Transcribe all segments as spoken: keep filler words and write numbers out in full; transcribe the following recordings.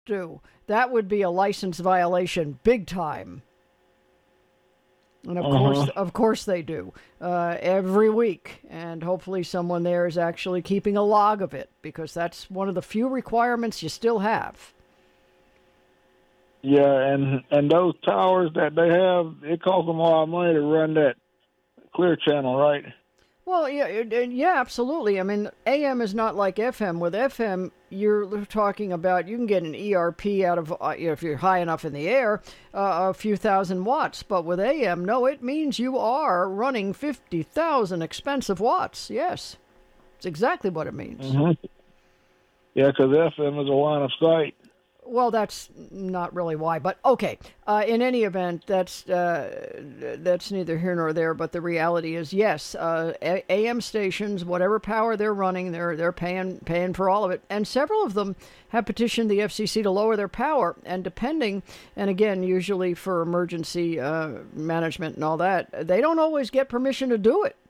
do. That would be a license violation, big time. And of uh-huh. course, of course they do, uh, every week. And hopefully someone there is actually keeping a log of it, because that's one of the few requirements you still have. Yeah, and, and those towers that they have, it costs them a lot of money to run that Clear Channel, right? Well, yeah, yeah, absolutely. I mean, A M is not like F M. With F M, you're talking about, you can get an E R P out of, uh, you know, if you're high enough in the air, uh, a few thousand watts. But with A M, no, it means you are running fifty thousand expensive watts. Yes, it's exactly what it means. Mm-hmm. Yeah, because F M is a line of sight. Well, that's not really why, but okay. Uh, in any event, that's uh, that's neither here nor there. But the reality is, yes, uh, A M stations, whatever power they're running, they're they're paying paying for all of it. And several of them have petitioned the F C C to lower their power. And depending, and again, usually for emergency uh, management and all that, they don't always get permission to do it.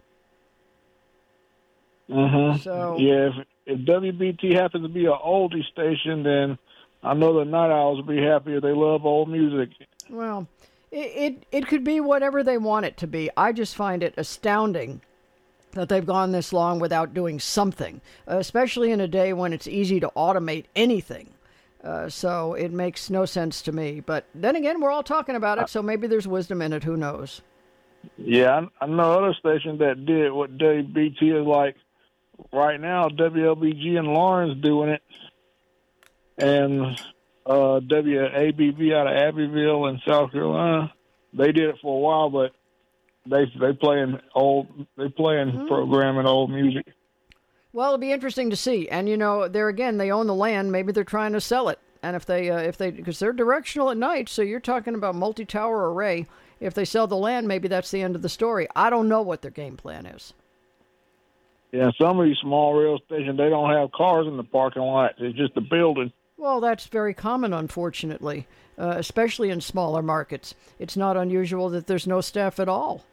Mm-hmm. So yeah, if, if W B T happens to be an oldie station, then I know the night owls will be happier. They love old music. Well, it, it it could be whatever they want it to be. I just find it astounding that they've gone this long without doing something, especially in a day when it's easy to automate anything. Uh, so it makes no sense to me. But then again, we're all talking about it, so maybe there's wisdom in it. Who knows? Yeah, I, I know other stations that did what W B T is like right now. W L B G in Lawrence doing it. And uh, W A B V out of Abbeville in South Carolina, they did it for a while, but they they playing old they playing mm-hmm. programming old music. Well, it'll be interesting to see. And you know, there again, they own the land. Maybe they're trying to sell it. And if they uh, if they because they're directional at night, so you're talking about multi-tower array. If they sell the land, maybe that's the end of the story. I don't know what their game plan is. Yeah, some of these small rail stations, they don't have cars in the parking lot. It's just a building. Well, that's very common, unfortunately, uh, especially in smaller markets. It's not unusual that there's no staff at all.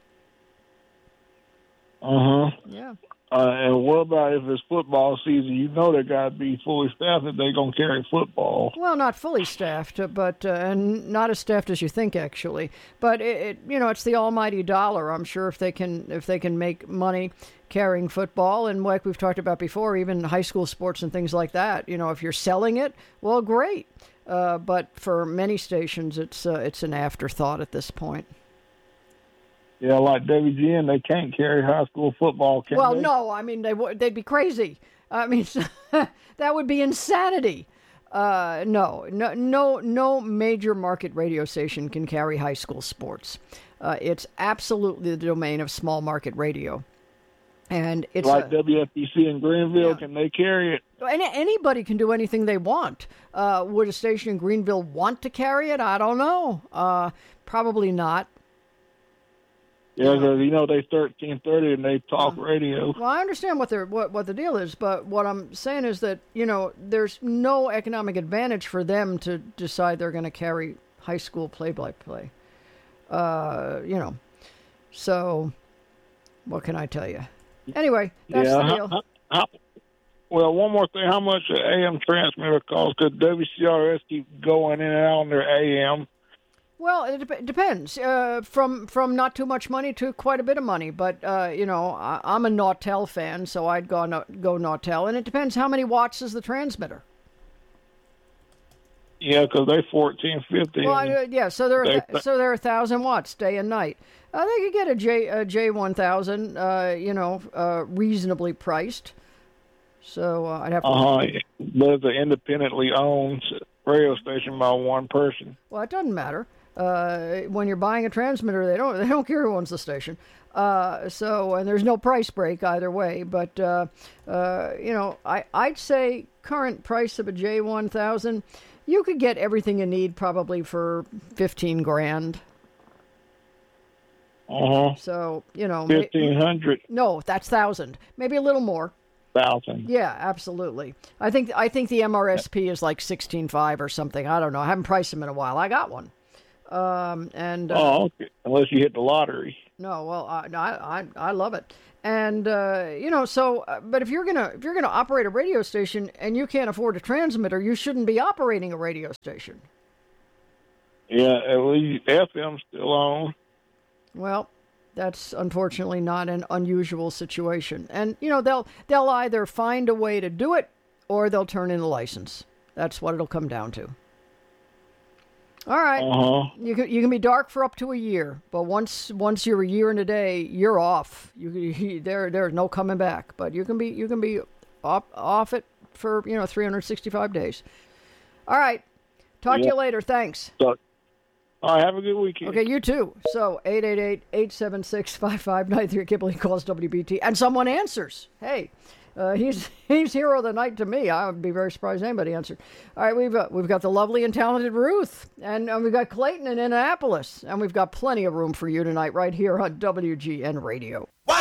Uh-huh. Yeah. Uh, and what about if it's football season? You know they got to be fully staffed if they're going to carry football. Well, not fully staffed, but uh, and not as staffed as you think, actually. But it, it, you know, it's the almighty dollar. I'm sure if they can, if they can make money carrying football, and like we've talked about before, even high school sports and things like that. You know, if you're selling it, well, great. Uh, but for many stations, it's uh, it's an afterthought at this point. Yeah, like W G N, they can't carry high school football, can well, they? no, I mean, they would, they'd be crazy. I mean, that would be insanity. Uh, no, no, no, no major market radio station can carry high school sports. Uh, it's absolutely the domain of small market radio. And it's like a, W F B C in Greenville, yeah. Can they carry it? Any, anybody can do anything they want. Uh, would a station in Greenville want to carry it? I don't know. Uh, probably not. Yeah, because, you know, they thirteen thirty and they talk uh, radio. Well, I understand what, they're, what what the deal is, but what I'm saying is that, you know, there's no economic advantage for them to decide they're going to carry high school play-by-play. Uh, you know, so what can I tell you? Anyway, that's yeah, the deal. How, how, well, one more thing. How much an A M transmitter costs? Could W C R S keep going in and out on their A M? Well, it dep- depends. Uh, from from not too much money to quite a bit of money. But, uh, you know, I- I'm a Nautel fan, so I'd go, no- go Nautel. And it depends how many watts is the transmitter. Yeah, because they're fourteen fifty. Well, uh, yeah, so they're, they, th- so they're one thousand watts day and night. Uh, they could get a, J, a J one thousand, uh, you know, uh, reasonably priced. So uh, I'd have to... Uh-huh. But it's an independently owned radio station by one person. Well, it doesn't matter. Uh, when you're buying a transmitter, they don't they don't care who owns the station. Uh, so and there's no price break either way. But uh, uh, you know, I I'd say current price of a J one thousand, you could get everything you need probably for fifteen grand. Uh huh. So you know, fifteen hundred. No, that's thousand. Maybe a little more. Thousand. Yeah, absolutely. I think I think the M R S P is like sixteen five or something. I don't know. I haven't priced them in a while. I got one. Um, and uh, oh, okay. Unless you hit the lottery. No, well, I I I, I love it, and uh, you know, so uh, but if you're gonna if you're gonna operate a radio station and you can't afford a transmitter, you shouldn't be operating a radio station. Yeah, at least F M's still on. Well, that's unfortunately not an unusual situation, and you know they'll they'll either find a way to do it or they'll turn in a license. That's what it'll come down to. All right, Uh-huh. you can you can be dark for up to a year, but once once you're a year and a day, you're off. You, you there there's no coming back. But you can be you can be off off it for you know three hundred sixty-five days. All right, talk to Yeah. you later. Thanks. So, all right, have a good weekend. Okay, you too. So eight eight eight, eight seven six, five five nine three. Kibble calls W B T, and someone answers. Hey. Uh, he's he's hero of the night to me. I would be very surprised anybody answered. All right, we've uh, we've got the lovely and talented Ruth, and, and we've got Clayton in Annapolis, and we've got plenty of room for you tonight right here on W G N Radio. What?